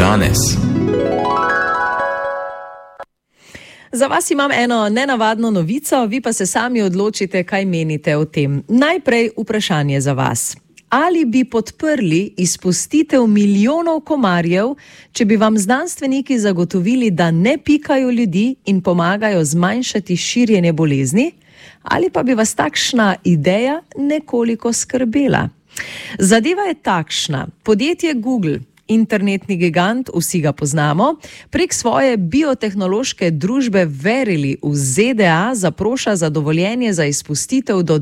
Danes. Za vas imam eno nenavadno novico, vi pa se sami odločite, kaj menite o tem. Najprej vprašanje za vas. Ali bi podprli izpustitev milijonov komarjev, če bi vam znanstveniki zagotovili, da ne pikajo ljudi in pomagajo zmanjšati širjenje bolezni? Ali pa bi vas takšna ideja nekoliko skrbela? Zadeva je takšna. Podjetje Google, internetni gigant, vsi ga poznamo, prek svoje biotehnološke družbe Verily v ZDA zaproša za dovoljenje za izpustitev do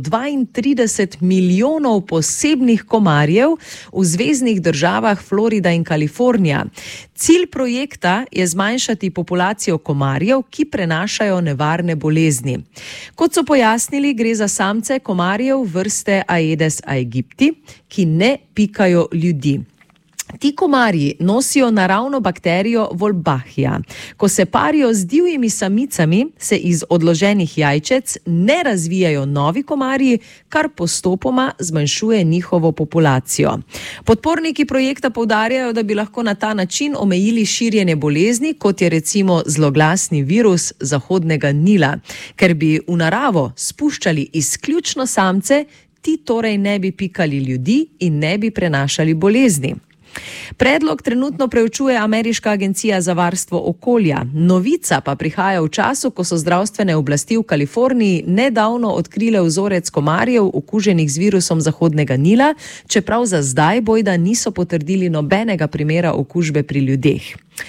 32 milijonov posebnih komarjev v zveznih državah Florida in Kalifornija. Cilj projekta je zmanjšati populacijo komarjev, ki prenašajo nevarne bolezni. Kot so pojasnili, gre za samce komarjev vrste Aedes aegypti, ki ne pikajo ljudi. Ti komarji nosijo naravno bakterijo Wolbachia. Ko se parijo z divjimi samicami, se iz odloženih jajčec ne razvijajo novi komarji, kar postopoma zmanjšuje njihovo populacijo. Podporniki projekta poudarjajo, da bi lahko na ta način omejili širjenje bolezni, kot je recimo zloglasni virus Zahodnega Nila. Ker bi v naravo spuščali izključno samce, ti torej ne bi pikali ljudi in ne bi prenašali bolezni. Predlog trenutno preučuje Ameriška agencija za varstvo okolja. Novica pa prihaja v času, ko so zdravstvene oblasti v Kaliforniji nedavno odkrile vzorec komarjev okuženih z virusom Zahodnega Nila, čeprav za zdaj bojda niso potrdili nobenega primera okužbe pri ljudeh.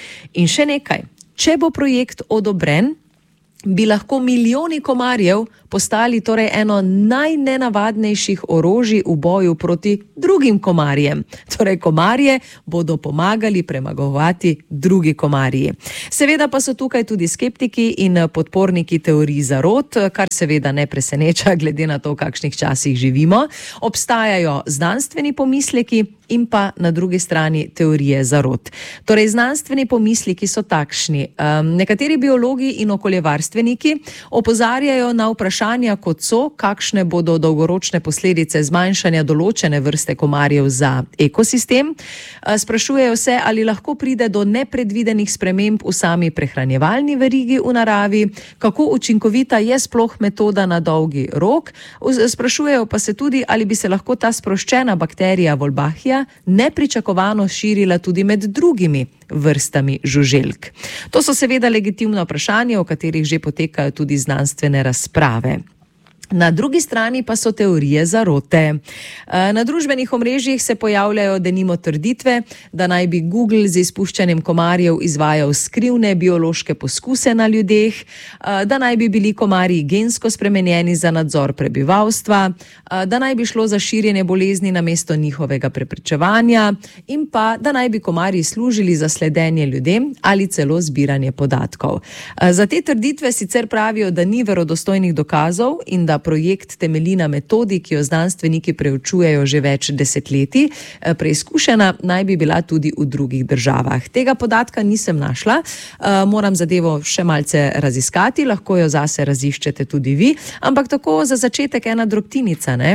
In še nekaj, če bo projekt odobren, bi lahko milijoni komarjev postali torej eno najnenavadnejših orožij v boju proti drugim komarjem. Torej komarje bodo pomagali premagovati drugi komarji. Seveda pa so tukaj tudi skeptiki in podporniki teorij zarot, kar seveda ne preseneča glede na to, v kakšnih časih živimo. Obstajajo znanstveni pomisleki in pa na drugi strani teorije zarot. Torej znanstveni pomisleki so takšni. Nekateri biologi in okoljevarstveniki opozarjajo na vprašanja, kot so, kakšne bodo dolgoročne posledice zmanjšanja določene vrste komarjev za ekosistem. Sprašujejo se, ali lahko pride do nepredvidenih sprememb v sami prehranjevalni verigi v naravi, kako učinkovita je sploh metoda na dolgi rok. Sprašujejo pa se tudi, ali bi se lahko ta sproščena bakterija Wolbachia nepričakovano širila tudi med drugimi vrstami žuželk. To so seveda legitimna vprašanja, o katerih že potekajo tudi znanstvene razprave. Na drugi strani pa so teorije zarote. Na družbenih omrežjih se pojavljajo denimo trditve, da naj bi Google z izpuščanjem komarjev izvajal skrivne biološke poskuse na ljudeh, da naj bi bili komarji gensko spremenjeni za nadzor prebivalstva, da naj bi šlo za širjenje bolezni namesto njihovega preprečevanja in pa, da naj bi komarji služili za sledenje ljudem ali celo zbiranje podatkov. Za te trditve sicer pravijo, da ni verodostojnih dokazov in da projekt temelji na metodi, ki jo znanstveniki preučujejo že več desetletij. Preizkušena naj bi bila tudi v drugih državah. Tega podatka nisem našla, moram zadevo še malce raziskati, lahko jo zase raziščete tudi vi, ampak tako za začetek ena drobtinica, ne?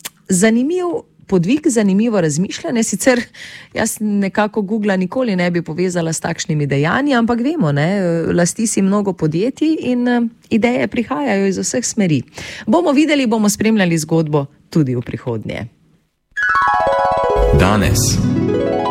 Zanimiv podvig, zanimivo razmišljanje, sicer jaz nekako Googla nikoli ne bi povezala s takšnimi dejanji, ampak vemo, ne, lasti si mnogo podjetij in ideje prihajajo iz vseh smeri. Bomo videli, bomo spremljali zgodbo tudi v prihodnje. Danes.